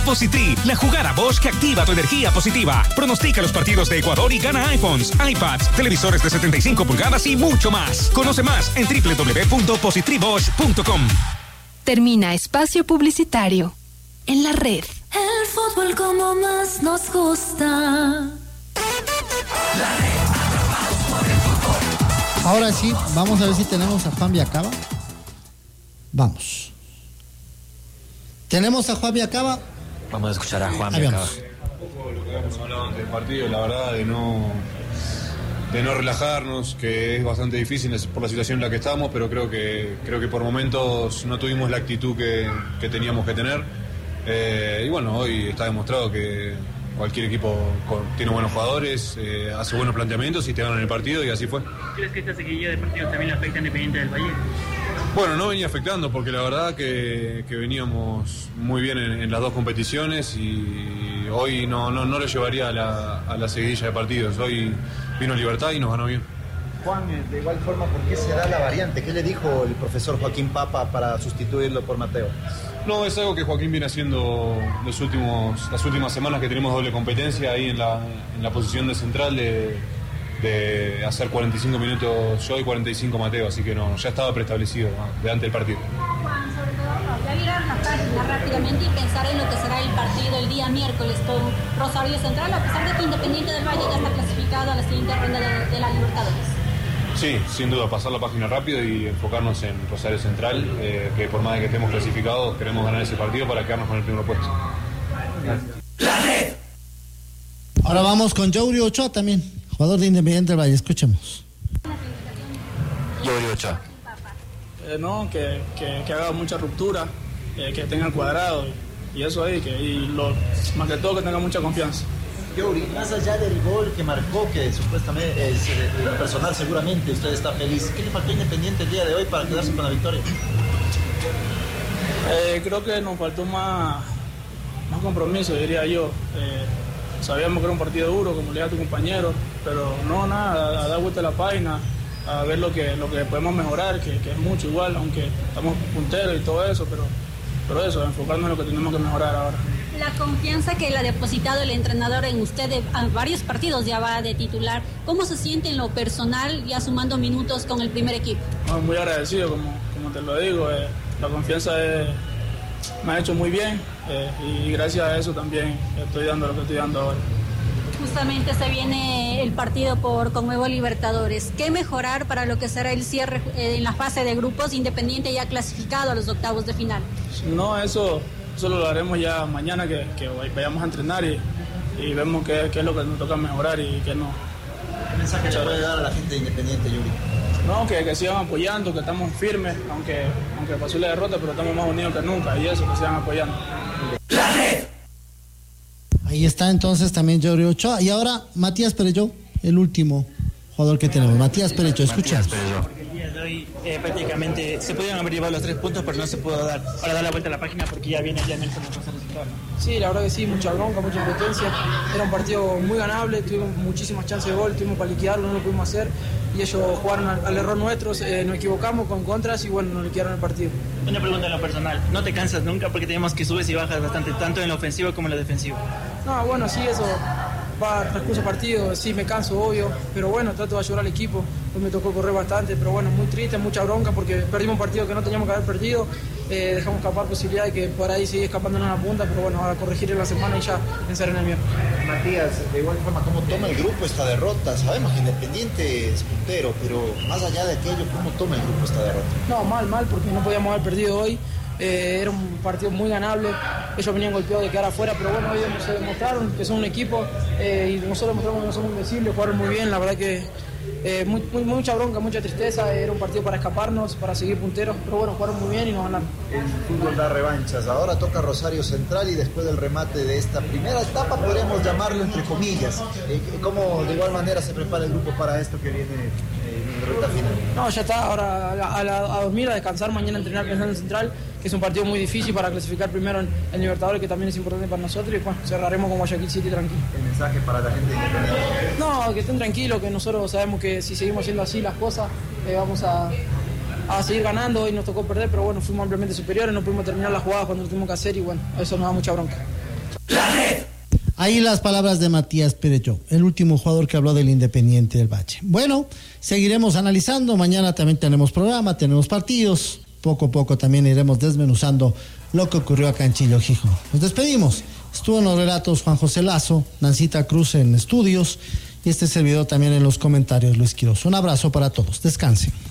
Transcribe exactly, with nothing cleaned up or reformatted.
Positri, la jugada Bosch que activa tu energía positiva. Pronostica los partidos de Ecuador y gana iPhones, iPads, televisores de setenta y cinco pulgadas y mucho más. Conoce más en doble u doble u doble u punto positribosch punto com. Termina espacio publicitario en la red. El fútbol como más nos gusta. La red, atrapados por el fútbol. Ahora sí, vamos a ver si tenemos a Juan Viacaba. Vamos. ¿Tenemos a Juan Viacaba? Vamos a escuchar a Juan Ahí Viacaba. vamos. Un poco lo que habíamos hablado antes del partido, la verdad, de no, de no relajarnos, que es bastante difícil por la situación en la que estamos, pero creo que, creo que por momentos no tuvimos la actitud que, que teníamos que tener. Eh, y bueno, hoy está demostrado que cualquier equipo con, tiene buenos jugadores, eh, hace buenos planteamientos y te ganan el partido, y así fue. ¿Crees que esta seguidilla de partidos también le afecta a Independiente del Valle? Bueno, no venía afectando porque la verdad que, que veníamos muy bien en, en las dos competiciones y hoy no, no, no lo llevaría a la, a la seguidilla de partidos. Hoy vino Libertad y nos ganó bien. Juan, de igual forma, ¿por qué se da la variante? ¿Qué le dijo el profesor Joaquín Papa para sustituirlo por Mateo? No, es algo que Joaquín viene haciendo los últimos, las últimas semanas que tenemos doble competencia ahí en la, en la posición de central de... de hacer cuarenta y cinco minutos yo y cuarenta y cinco Mateo, así que no, ya estaba preestablecido ¿no? de antes del partido. Juan, sobre todo, ya vieron las páginas rápidamente y pensar en lo que será el partido el día miércoles con Rosario Central, a pesar de que Independiente del Valle ya está clasificado a la siguiente ronda de, de la Libertadores. Sí, sin duda, pasar la página rápido y enfocarnos en Rosario Central, eh, que por más de que estemos clasificados, queremos ganar ese partido para quedarnos con el primer puesto. Gracias. La red. Ahora vamos con Yuri Ochoa también, jugador de Independiente del Valle. Escuchemos. Yuri Ochoa. Eh, no, que, que, que haga mucha ruptura, eh, que tenga el cuadrado y, y eso ahí, que, y lo, más que todo que tenga mucha confianza. Yuri, más allá del gol que marcó, que supuestamente es eh, personal, seguramente usted está feliz. ¿Qué le faltó a Independiente el día de hoy para quedarse con la victoria? Eh, creo que nos faltó más, más compromiso, diría yo. Eh, sabíamos que era un partido duro, como le dije a tu compañero, pero no, nada, a dar vuelta a la página, a ver lo que, lo que podemos mejorar, que, que es mucho igual, aunque estamos punteros y todo eso, pero, pero eso, enfocarnos en lo que tenemos que mejorar ahora. La confianza que le ha depositado el entrenador en usted de a varios partidos ya va de titular, ¿cómo se siente en lo personal ya sumando minutos con el primer equipo? No, muy agradecido, como, como te lo digo, eh, la confianza es, me ha hecho muy bien eh, y gracias a eso también estoy dando lo que estoy dando ahora. Justamente se viene el partido por Conmebol Libertadores. ¿Qué mejorar para lo que será el cierre eh, en la fase de grupos, Independiente ya clasificado a los octavos de final? No, eso, eso lo haremos ya mañana que, que vayamos a entrenar y, y vemos qué, qué es lo que nos toca mejorar y qué no. ¿Qué mensaje le puede dar a la gente de Independiente, Yuri? No, que, que sigan apoyando, que estamos firmes, aunque, aunque pasó la derrota, pero estamos más unidos que nunca y eso, que sigan apoyando. La red. Ahí está entonces también Yuri Ochoa. Y ahora Matías Perello, el último jugador que tenemos. Matías Perello, escuchamos. Porque el día de hoy eh, prácticamente se podían haber llevado los tres puntos, pero no se pudo dar. Ahora dar la vuelta a la página porque ya viene ya Nelson a pasar resultado. Sí, la verdad que sí, mucha bronca, mucha impotencia. Era un partido muy ganable, tuvimos muchísimas chances de gol, tuvimos para liquidarlo, no lo pudimos hacer. Y ellos jugaron al, al error nuestro, eh, nos equivocamos con contras y bueno, nos liquidaron el partido. Una pregunta en lo personal, ¿no te cansas nunca? Porque tenemos que subes y bajas bastante, tanto en lo ofensivo como en lo defensivo. No, bueno, sí, eso va transcurso partido, sí me canso, obvio, pero bueno, trato de ayudar al equipo. Hoy me tocó correr bastante, pero bueno, muy triste, mucha bronca porque perdimos un partido que no teníamos que haber perdido. Eh, dejamos escapar posibilidad de que por ahí sigue escapando en una punta, pero bueno, a corregir en la semana y ya pensar en el miércoles. Matías, de igual forma, ¿cómo toma el grupo esta derrota? Sabemos que Independiente es puntero, pero más allá de aquello, ¿cómo toma el grupo esta derrota? No, mal, mal, porque no podíamos haber perdido hoy. Eh, era un partido muy ganable, ellos venían golpeados de quedar afuera, pero bueno, hoy se demostraron que son un equipo eh, y nosotros demostramos que no somos invencibles, jugaron muy bien, la verdad que eh, muy, muy, mucha bronca, mucha tristeza, era un partido para escaparnos, para seguir punteros, pero bueno, jugaron muy bien y nos ganaron. El fútbol da revanchas, ahora toca Rosario Central y después del remate de esta primera etapa, podríamos llamarlo entre comillas. Eh, ¿Cómo de igual manera se prepara el grupo para esto que viene eh, en recta final? No, ya está, ahora a, a, a dormir, a descansar, mañana a entrenar pensando en Central, que es un partido muy difícil para clasificar primero en el Libertadores, que también es importante para nosotros, y bueno, cerraremos con Guayaquil City tranquilo. ¿El mensaje para la gente de Independiente? No, que estén tranquilos, que nosotros sabemos que si seguimos haciendo así las cosas, eh, vamos a, a seguir ganando. Hoy nos tocó perder, pero bueno, fuimos ampliamente superiores, no pudimos terminar la jugada cuando lo tuvimos que hacer y bueno, eso nos da mucha bronca. La Red. Ahí las palabras de Matías Perello, el último jugador que habló del Independiente del Valle. Bueno, seguiremos analizando. Mañana también tenemos programa, tenemos partidos. Poco a poco también iremos desmenuzando lo que ocurrió acá en Chillo, Gijón. Nos despedimos. Estuvo en los relatos Juan José Lazo, Nancita Cruz en estudios y este servidor también en los comentarios, Luis Quiroz. Un abrazo para todos. Descansen.